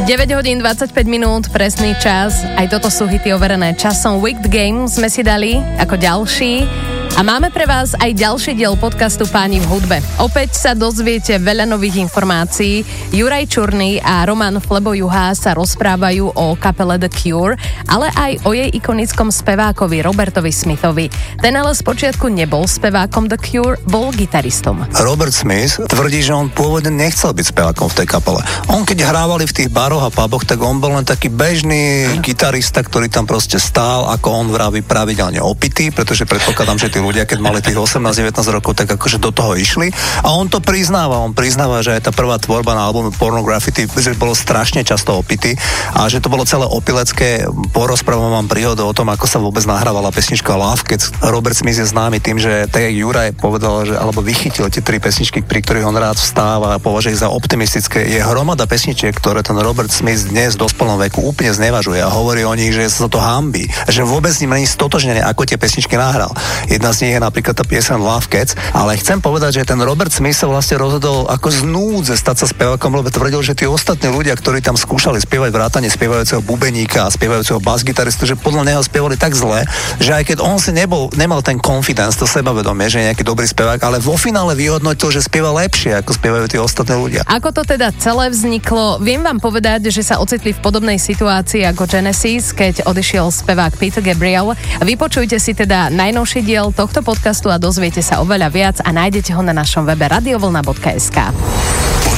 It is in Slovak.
9 hodín 25 minút, presný čas. Aj toto sú hity overené časom. Wicked Game sme si dali ako ďalší. A máme pre vás aj ďalší diel podcastu Páni v hudbe. Opäť sa dozviete veľa nových informácií. Juraj Čurný a Roman Flebo-Juhá sa rozprávajú o kapele The Cure, ale aj o jej ikonickom spevákovi Robertovi Smithovi. Ten ale spočiatku nebol spevákom The Cure, bol gitaristom. Robert Smith tvrdí, že on pôvodne nechcel byť spevákom v tej kapele. On keď hrávali v tých baroch a puboch, tak on bol len taký bežný gitarista, ktorý tam proste stál, ako on vraví, pravidelne opitý, pretože predpokladám, že tí ľudia, keď mali tých 18-19 rokov, tak akože do toho išli. A on to priznáva. On priznáva, že aj tá prvá tvorba na albume Pornography, že bolo strašne často opitý a že to bolo celé opilecké. Porozprávam vám príhodu o tom, ako sa vôbec nahrávala pesnička Love, keď Robert Smith je známy tým, že tak jak Juraj povedal, že alebo vychytil tie 3 pesničky, pri ktorých on rád vstáva a považuje za optimistické. Je hromada pesničiek, ktoré ten Robert Smith dnes v dospelom veku úplne znevažuje a hovorí o nich, že sa to hanbí, že vôbec s ním není stotožnené, ako tie pesničky nahral. Jedna z nich je napríklad tá pieseň Love Cats, ale chcem povedať, že ten Robert Smith sa vlastne rozhodol ako z núdze stať sa spevákom, lebo tvrdil, že tí ostatní ľudia, ktorí tam skúšali spievať vrátane spievajúceho bubeníka a spievajúceho basgitaristu, že podľa neho spievali tak zle, že aj keď on si nemal ten confidence, to sebavedomie, že je nejaký dobrý spevák, ale vo finále vyhodnotil, že spieva lepšie, ako spievajú tí ostatní ľudia. Ako to teda celé vzniklo? Viem vám povedať, že sa ocitli v podobnej situácii ako Genesis, keď odišiel spevák Peter Gabriel. Vypočujte si teda najnovší diel tohto podcastu a dozviete sa oveľa viac a nájdete ho na našom webe radiovlna.sk.